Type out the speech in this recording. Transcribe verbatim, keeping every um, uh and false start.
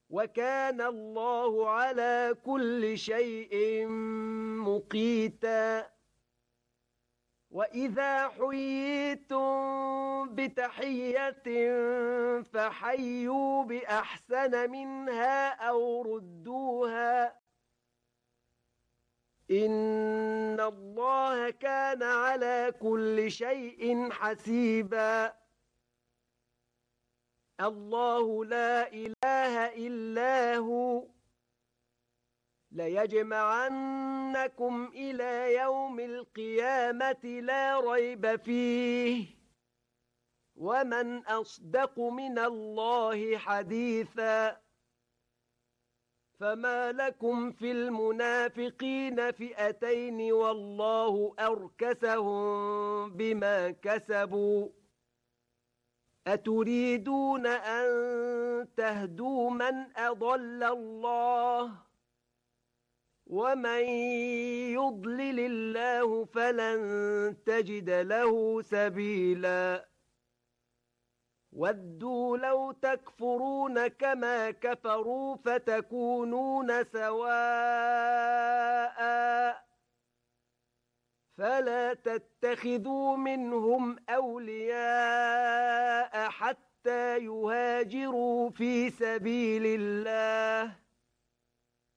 وكان الله على كل شيء مقيتا. وإذا حييتم بتحية فحيوا بأحسن منها أو ردوها إن الله كان على كل شيء حسيبا. الله لا إله إلا هو ليجمعنكم إلى يوم القيامة لا ريب فيه ومن أصدق من الله حديثا. فما لكم في المنافقين فئتين والله أركسهم بما كسبوا أتريدون أن تهدوا من أضل الله ومن يضلل الله فلن تجد له سبيلا. ودوا لو تكفرون كما كفروا فتكونون سواء فلا تتخذوا منهم أولياء حتى يهاجروا في سبيل الله